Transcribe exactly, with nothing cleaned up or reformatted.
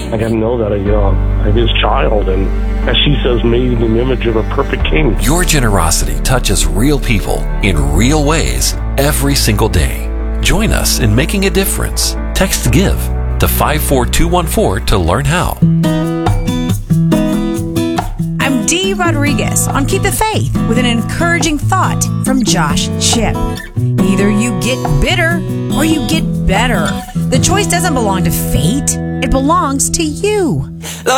I got to know that, you know, I'm his child, and as she says, made in the image of a perfect king. Your generosity touches real people in real ways every single day. Join us in making a difference. Text GIVE to five four two one four to learn how. I'm Dee Rodriguez on Keep the Faith with an encouraging thought from Josh Shipp. Either you get bitter or you get better. The choice doesn't belong to fate. It belongs to you.